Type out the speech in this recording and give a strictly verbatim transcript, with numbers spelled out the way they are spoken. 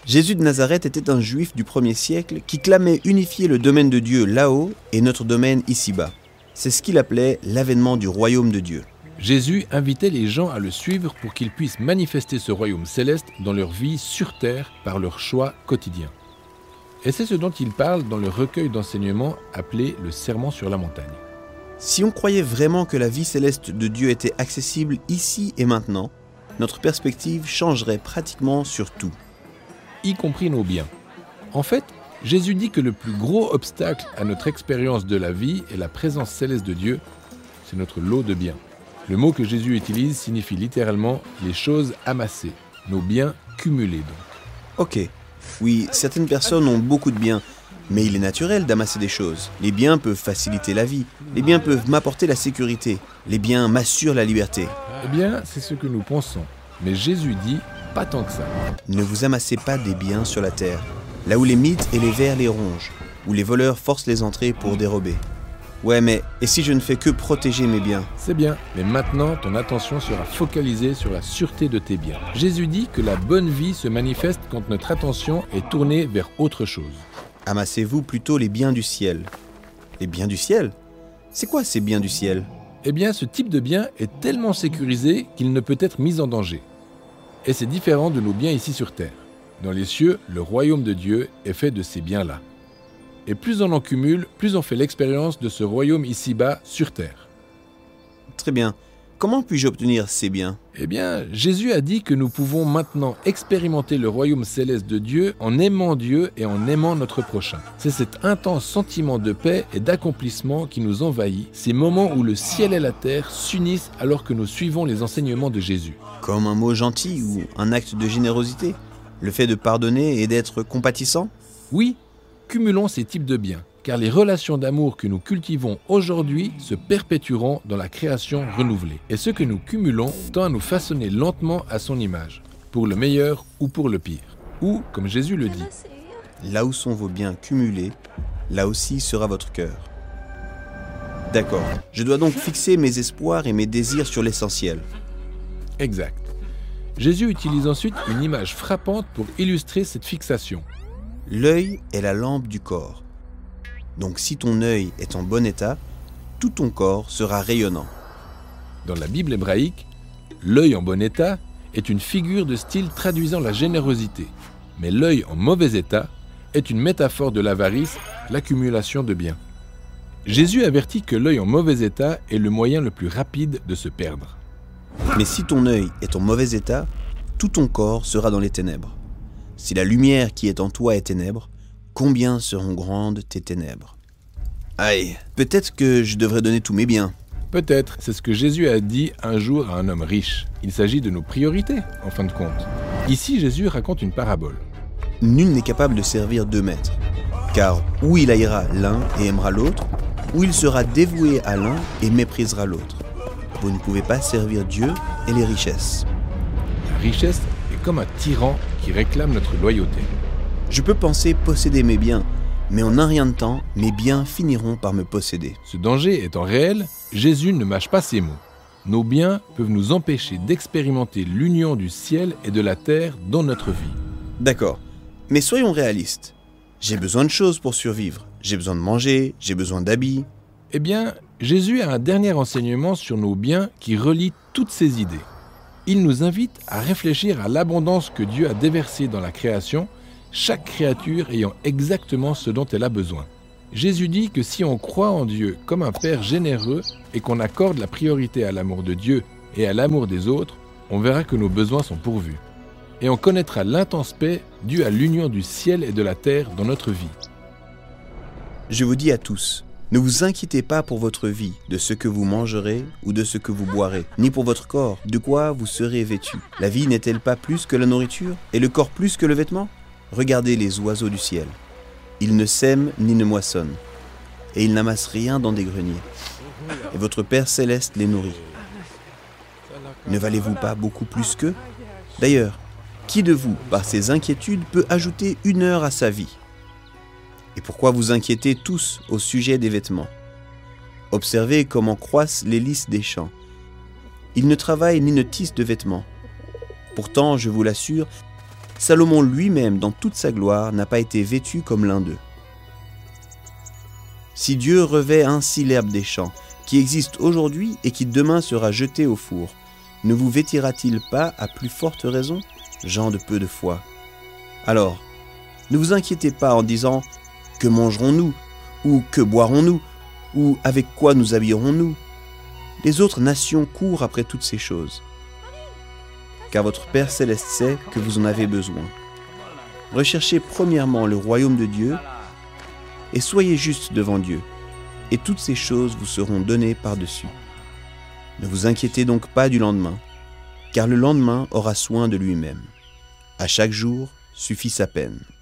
Jésus de Nazareth était un juif du premier siècle qui clamait unifier le domaine de Dieu là-haut et notre domaine ici-bas. C'est ce qu'il appelait l'avènement du royaume de Dieu. Jésus invitait les gens à le suivre pour qu'ils puissent manifester ce royaume céleste dans leur vie sur terre par leurs choix quotidiens. Et c'est ce dont il parle dans le recueil d'enseignements appelé le Sermon sur la montagne. Si on croyait vraiment que la vie céleste de Dieu était accessible ici et maintenant, notre perspective changerait pratiquement sur tout. Y compris nos biens. En fait, Jésus dit que le plus gros obstacle à notre expérience de la vie et la présence céleste de Dieu, c'est notre lot de biens. Le mot que Jésus utilise signifie littéralement les choses amassées, nos biens cumulés donc. Ok, oui, certaines personnes ont beaucoup de biens, mais il est naturel d'amasser des choses. Les biens peuvent faciliter la vie, les biens peuvent m'apporter la sécurité, les biens m'assurent la liberté. Eh bien, c'est ce que nous pensons. Mais Jésus dit, pas tant que ça. Ne vous amassez pas des biens sur la terre, là où les mythes et les vers les rongent, où les voleurs forcent les entrées pour dérober. Ouais, mais et si je ne fais que protéger mes biens ? C'est bien, mais maintenant ton attention sera focalisée sur la sûreté de tes biens. Jésus dit que la bonne vie se manifeste quand notre attention est tournée vers autre chose. Amassez-vous plutôt les biens du ciel. Les biens du ciel ? C'est quoi ces biens du ciel ? Eh bien, ce type de bien est tellement sécurisé qu'il ne peut être mis en danger. Et c'est différent de nos biens ici sur terre. Dans les cieux, le royaume de Dieu est fait de ces biens-là. Et plus on en cumule, plus on fait l'expérience de ce royaume ici-bas, sur terre. Très bien. Comment puis-je obtenir ces biens ? Eh bien, Jésus a dit que nous pouvons maintenant expérimenter le royaume céleste de Dieu en aimant Dieu et en aimant notre prochain. C'est cet intense sentiment de paix et d'accomplissement qui nous envahit, ces moments où le ciel et la terre s'unissent alors que nous suivons les enseignements de Jésus. Comme un mot gentil ou un acte de générosité ? Le fait de pardonner et d'être compatissant ? Oui, cumulons ces types de biens, car les relations d'amour que nous cultivons aujourd'hui se perpétueront dans la création renouvelée. Et ce que nous cumulons tend à nous façonner lentement à son image, pour le meilleur ou pour le pire. Ou, comme Jésus le dit, « Là où sont vos biens cumulés, là aussi sera votre cœur. » D'accord, je dois donc fixer mes espoirs et mes désirs sur l'essentiel. Exact. Jésus utilise ensuite une image frappante pour illustrer cette fixation. L'œil est la lampe du corps. Donc si ton œil est en bon état, tout ton corps sera rayonnant. Dans la Bible hébraïque, l'œil en bon état est une figure de style traduisant la générosité, mais l'œil en mauvais état est une métaphore de l'avarice, l'accumulation de biens. Jésus avertit que l'œil en mauvais état est le moyen le plus rapide de se perdre. Mais si ton œil est en mauvais état, tout ton corps sera dans les ténèbres. Si la lumière qui est en toi est ténèbres, combien seront grandes tes ténèbres ? Aïe, peut-être que je devrais donner tous mes biens. Peut-être, c'est ce que Jésus a dit un jour à un homme riche. Il s'agit de nos priorités, en fin de compte. Ici, Jésus raconte une parabole. Nul n'est capable de servir deux maîtres, car ou il haïra l'un et aimera l'autre, ou il sera dévoué à l'un et méprisera l'autre. Vous ne pouvez pas servir Dieu et les richesses. La richesse est comme un tyran qui réclame notre loyauté. Je peux penser posséder mes biens, mais en un rien de temps, mes biens finiront par me posséder. Ce danger étant réel, Jésus ne mâche pas ses mots. Nos biens peuvent nous empêcher d'expérimenter l'union du ciel et de la terre dans notre vie. D'accord, mais soyons réalistes. J'ai besoin de choses pour survivre. J'ai besoin de manger, j'ai besoin d'habits. Eh bien, Jésus a un dernier enseignement sur nos biens qui relie toutes ces idées. Il nous invite à réfléchir à l'abondance que Dieu a déversée dans la création, chaque créature ayant exactement ce dont elle a besoin. Jésus dit que si on croit en Dieu comme un Père généreux et qu'on accorde la priorité à l'amour de Dieu et à l'amour des autres, on verra que nos besoins sont pourvus. Et on connaîtra l'intense paix due à l'union du ciel et de la terre dans notre vie. Je vous dis à tous, ne vous inquiétez pas pour votre vie, de ce que vous mangerez ou de ce que vous boirez, ni pour votre corps, de quoi vous serez vêtus. La vie n'est-elle pas plus que la nourriture, et le corps plus que le vêtement ? Regardez les oiseaux du ciel. Ils ne sèment ni ne moissonnent, et ils n'amassent rien dans des greniers. Et votre Père céleste les nourrit. Ne valez-vous pas beaucoup plus qu'eux ? D'ailleurs, qui de vous, par ses inquiétudes, peut ajouter une heure à sa vie ? Et pourquoi vous inquiétez tous au sujet des vêtements ? Observez comment croissent les lys des champs. Ils ne travaillent ni ne tissent de vêtements. Pourtant, je vous l'assure, Salomon lui-même, dans toute sa gloire, n'a pas été vêtu comme l'un d'eux. Si Dieu revêt ainsi l'herbe des champs, qui existe aujourd'hui et qui demain sera jetée au four, ne vous vêtira-t-il pas à plus forte raison, gens de peu de foi? Alors, ne vous inquiétez pas en disant « Que mangerons-nous » ou « Que boirons-nous » ou « Avec quoi nous habillerons-nous » Les autres nations courent après toutes ces choses. Car votre Père céleste sait que vous en avez besoin. Recherchez premièrement le royaume de Dieu et soyez justes devant Dieu, et toutes ces choses vous seront données par-dessus. Ne vous inquiétez donc pas du lendemain, car le lendemain aura soin de lui-même. À chaque jour suffit sa peine.